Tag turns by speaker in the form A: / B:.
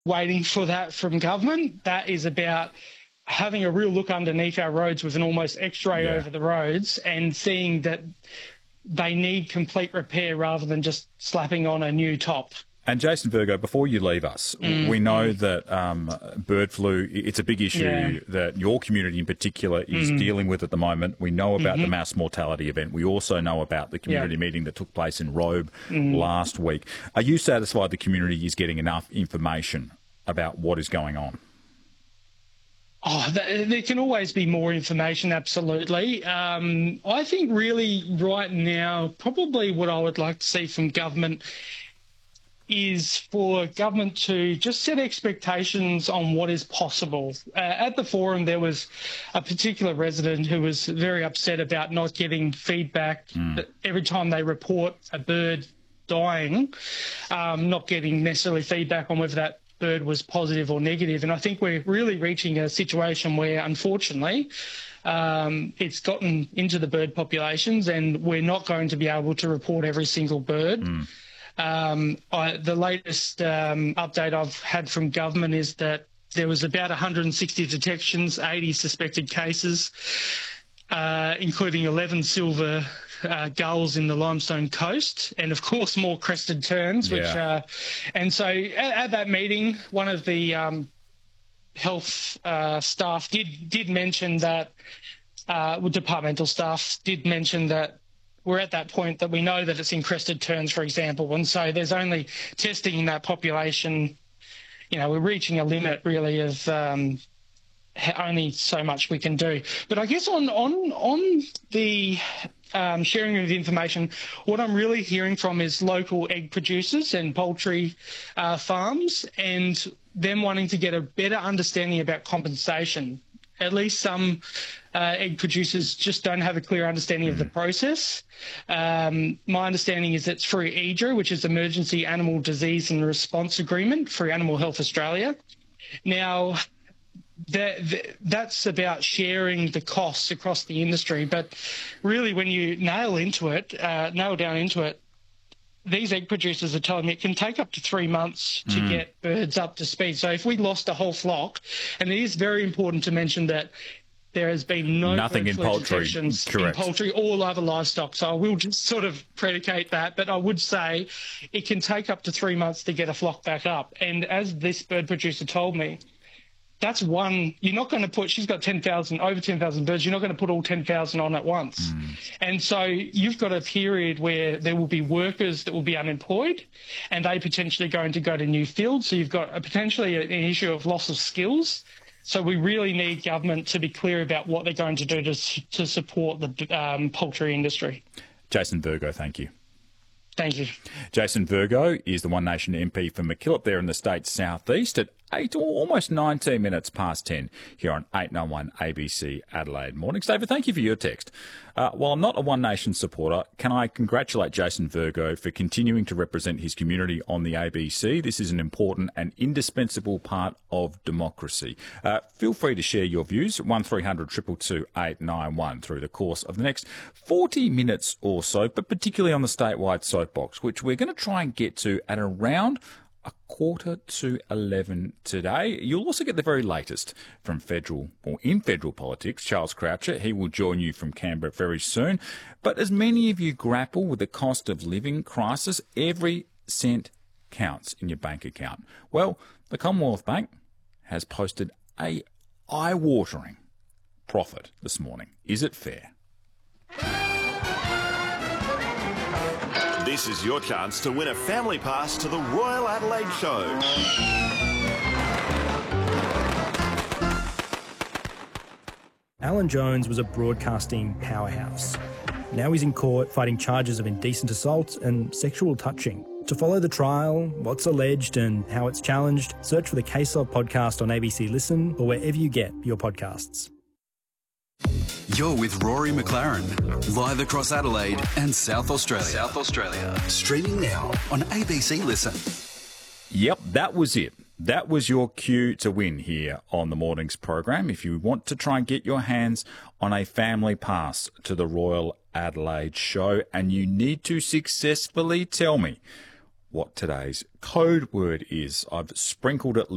A: waiting for that from government. That is about having a real look underneath our roads with an almost X-ray over the roads and seeing that they need complete repair rather than just slapping on a new top.
B: And Jason Virgo, before you leave us, we know that bird flu, it's a big issue that your community in particular is dealing with at the moment. We know about the mass mortality event. We also know about the community meeting that took place in Robe last week. Are you satisfied the community is getting enough information about what is going on?
A: Oh, there can always be more information, absolutely. I think really right now, probably what I would like to see from government is for government to just set expectations on what is possible. At the forum, there was a particular resident who was very upset about not getting feedback every time they report a bird dying, not getting necessarily feedback on whether that bird was positive or negative. And I think we're really reaching a situation where, unfortunately, it's gotten into the bird populations and we're not going to be able to report every single bird. The latest update I've had from government is that there was about 160 detections, 80 suspected cases, including 11 silver gulls in the Limestone Coast, and of course more crested terns. And so at that meeting, one of the health staff did mention that, departmental staff did mention that we're at that point that we know that it's in crested terns, for example, and so there's only testing in that population. You know, we're reaching a limit really of only so much we can do. But I guess on the sharing of information, what I'm really hearing from is local egg producers and poultry farms and them wanting to get a better understanding about compensation. At least some egg producers just don't have a clear understanding of the process. My understanding is it's through EADRA, which is Emergency Animal Disease and Response Agreement through Animal Health Australia. Now, that's about sharing the costs across the industry. But really, when you nail down into it, these egg producers are telling me it can take up to 3 months to get birds up to speed. So if we lost a whole flock, and it is very important to mention that there has been nothing in poultry or other livestock. So I will just sort of predicate that. But I would say it can take up to 3 months to get a flock back up. And as this bird producer told me, that's one. You're not going to put. She's got over 10,000 birds. You're not going to put all 10,000 on at once, and so you've got a period where there will be workers that will be unemployed, and they potentially going to go to new fields. So you've got potentially an issue of loss of skills. So we really need government to be clear about what they're going to do to support the poultry industry.
B: Jason Virgo, thank you.
A: Thank you.
B: Jason Virgo is the One Nation MP for MacKillop there in the state's southeast at 8 or almost 19 minutes past 10 here on 891 ABC Adelaide Mornings. David, thank you for your text. While I'm not a One Nation supporter, can I congratulate Jason Virgo for continuing to represent his community on the ABC? This is an important and indispensable part of democracy. Feel free to share your views, 1300 222 891 through the course of the next 40 minutes or so, but particularly on the statewide soapbox, which we're going to try and get to at around 11:15 today. You'll also get the very latest from federal politics. Charles Croucher, he will join you from Canberra very soon. But as many of you grapple with the cost of living crisis, every cent counts in your bank account. Well, the Commonwealth Bank has posted a eye-watering profit this morning. Is it fair?
C: This is your chance to win a family pass to the Royal Adelaide Show.
D: Alan Jones was a broadcasting powerhouse. Now he's in court fighting charges of indecent assault and sexual touching. To follow the trial, what's alleged and how it's challenged, search for the Case Law podcast on ABC Listen or wherever you get your podcasts.
E: You're with Rory McLaren, live across Adelaide and South Australia. Streaming now on ABC Listen.
B: Yep, that was it. That was your cue to win here on the morning's program. If you want to try and get your hands on a family pass to the Royal Adelaide Show, and you need to successfully tell me what today's code word is. I've sprinkled it